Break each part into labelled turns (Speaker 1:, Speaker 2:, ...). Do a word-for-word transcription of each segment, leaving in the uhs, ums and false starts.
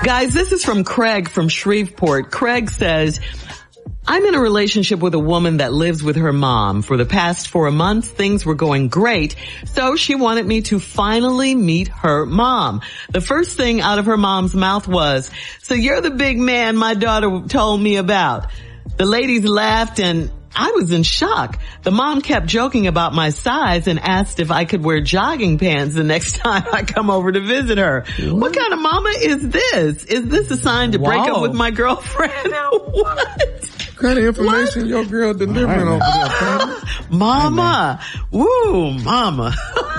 Speaker 1: Guys, this is from Craig from Shreveport. Craig says, I'm in a relationship with a woman that lives with her mom. For the past four months, things were going great, so she wanted me to finally meet her mom. The first thing out of her mom's mouth was, so you're the big man my daughter told me about. The ladies laughed and I was in shock. The mom kept joking about my size and asked if I could wear jogging pants the next time I come over to visit her. What, what kind of mama is this? Is this a sign to Whoa. break up with my girlfriend? What?
Speaker 2: What kind of information what? your girl delivering over there,
Speaker 1: Mama. Woo, mama.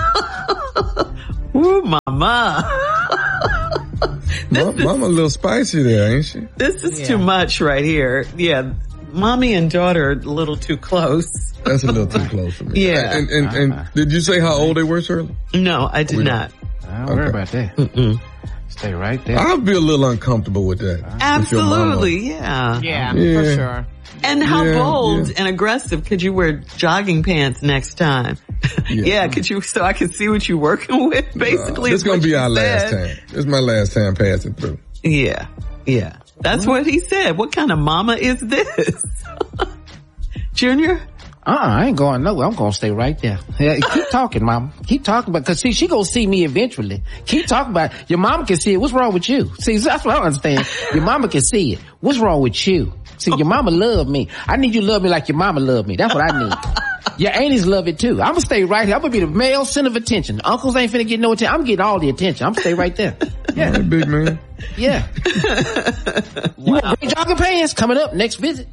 Speaker 1: Woo, mama.
Speaker 2: This is, Mama a little spicy there, ain't she?
Speaker 1: This is yeah. too much right here. Yeah. Mommy and daughter are a little too close.
Speaker 2: That's a little too close for me.
Speaker 1: Yeah.
Speaker 2: And, and, and, and did you say how old they were, Shirley?
Speaker 1: No, I did not.
Speaker 3: I don't okay. worry about that. Mm-mm. Stay right there.
Speaker 2: I'd be a little uncomfortable with that.
Speaker 1: Absolutely, yeah.
Speaker 4: yeah. Yeah, for sure.
Speaker 1: And how yeah, bold yeah. and aggressive could you wear jogging pants next time? Yeah, yeah could you, so I can see what you're working with, basically?
Speaker 2: No, this is going to be our said. last time. This is my last time passing through.
Speaker 1: Yeah, yeah. That's what? what he said. What kind of mama is this? Junior?
Speaker 3: Uh-uh, I ain't going nowhere. I'm going to stay right there. Yeah, keep talking, Mama. Keep talking about, cause see, she gonna see me eventually. Keep talking about, your mama can see it. What's wrong with you? See, that's what I don't understand. Your mama can see it. What's wrong with you? See, your mama love me. I need you to love me like your mama love me. That's what I need. Your aunties love it too. I'm gonna stay right here. I'm gonna be the male center of attention. Uncles ain't finna get no attention. I'm getting all the attention. I'm gonna stay right there.
Speaker 2: Yeah. All right, big man.
Speaker 3: Yeah. Wow. You want gray jogging pants? Coming up next visit.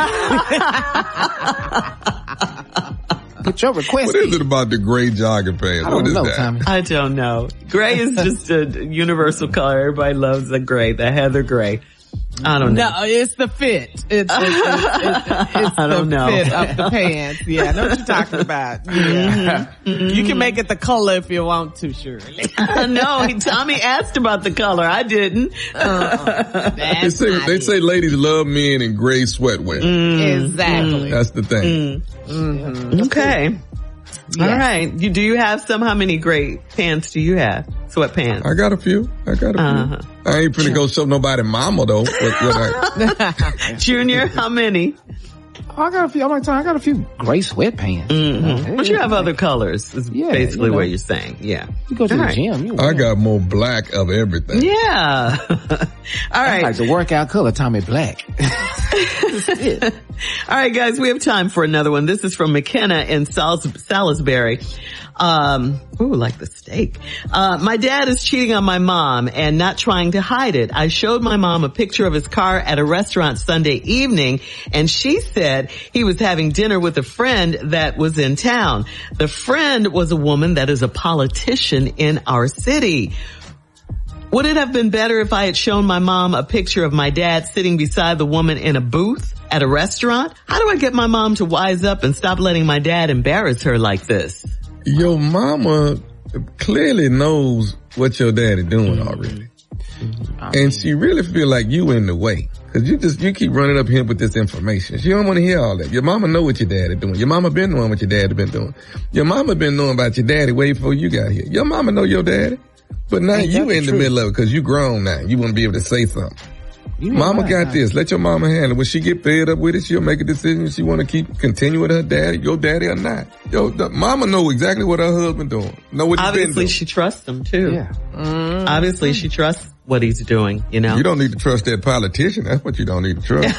Speaker 3: Put your request.
Speaker 2: What is it about the gray jogging pants?
Speaker 3: I don't
Speaker 2: what is
Speaker 3: know,
Speaker 2: that?
Speaker 3: Tommy.
Speaker 1: I don't know. Gray is just a universal color. Everybody loves the gray, the heather gray. I don't know.
Speaker 4: No, it's the fit. It's, it's, it's, it's, it's
Speaker 1: I don't
Speaker 4: the
Speaker 1: know.
Speaker 4: fit of the pants. Yeah, I know what you're talking about. Yeah. Mm-hmm. You can make it the color if you want to, Shirley.
Speaker 1: No, Tommy asked about the color. I didn't.
Speaker 4: Uh,
Speaker 2: they say, they say ladies love men in gray sweatwear.
Speaker 4: Mm, exactly.
Speaker 2: That's the thing.
Speaker 1: Mm. Mm-hmm. Okay. Yes. All right. You, do you have some? How many gray pants do you have? Sweatpants?
Speaker 2: I got a few. I got a
Speaker 1: uh-huh.
Speaker 2: few. I ain't finna go show nobody mama though. What, what I...
Speaker 1: Junior, how many?
Speaker 3: Oh, I got a few. I'm like, I got a few gray sweatpants.
Speaker 1: Mm-hmm. But you have other colors, is yeah, basically you know, what you're saying. Yeah.
Speaker 3: You go to
Speaker 1: All
Speaker 3: the
Speaker 1: right.
Speaker 3: gym. You
Speaker 2: I got more black of everything.
Speaker 1: Yeah. All right.
Speaker 3: That's like the workout color, Tommy Black.
Speaker 1: All right, guys, we have time for another one. This is from McKenna in Salis- Salisbury. Um, ooh, like the steak. Uh, my dad is cheating on my mom and not trying to hide it. I showed my mom a picture of his car at a restaurant Sunday evening, and she said he was having dinner with a friend that was in town. The friend was a woman that is a politician in our city. Would it have been better if I had shown my mom a picture of my dad sitting beside the woman in a booth at a restaurant? How do I get my mom to wise up and stop letting my dad embarrass her like this?
Speaker 2: Your mama clearly knows what your daddy doing already. Mm-hmm. And she really feel like you in the way. Cause you just, you keep running up here with this information. She don't want to hear all that. Your mama know what your daddy doing. Your mama been knowing what your daddy been doing. Your mama been knowing about your daddy way before you got here. Your mama know your daddy. But now Ain't you in the, the middle of it cause you grown now. You want to be able to say something. You know mama got this. Let your mama handle it. When she get fed up with it, she'll make a decision if she want to keep continue with her daddy, your daddy or not. Yo, the mama know exactly what her husband doing. Know what he's been doing.
Speaker 1: Obviously, she trusts him too.
Speaker 3: Yeah.
Speaker 1: Mm-hmm. Obviously, she trusts what he's doing. You know.
Speaker 2: You don't need to trust that politician. That's what you don't need to trust.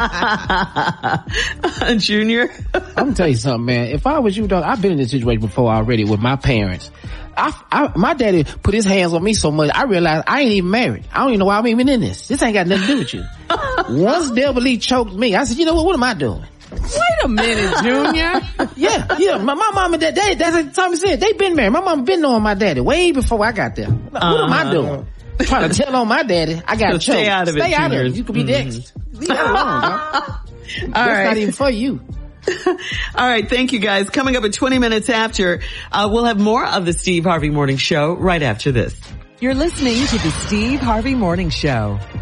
Speaker 1: Junior,
Speaker 3: I'm gonna tell you something, man. If I was you, dog, I've been in this situation before already with my parents. I, I, my daddy put his hands on me so much, I realized I ain't even married. I don't even know why I'm even in this. This ain't got nothing to do with you. Once Delbert Lee choked me, I said, you know what, what am I doing?
Speaker 4: Wait a minute, Junior.
Speaker 3: yeah, yeah. My, my mom and dad, they, that's what Tommy said. They been married. My mom been knowing my daddy way before I got there. What uh, am I doing? Trying to tell on my daddy, I got
Speaker 1: so
Speaker 3: choked.
Speaker 1: Stay out of
Speaker 3: stay
Speaker 1: it,
Speaker 3: out
Speaker 1: Junior.
Speaker 3: of it. You could be
Speaker 1: mm-hmm.
Speaker 3: next. Leave that alone, dog.
Speaker 1: All
Speaker 3: That's
Speaker 1: right.
Speaker 3: not even for you.
Speaker 1: All right. Thank you, guys. Coming up at twenty minutes after, uh, we'll have more of the Steve Harvey Morning Show right after this.
Speaker 5: You're listening to the Steve Harvey Morning Show.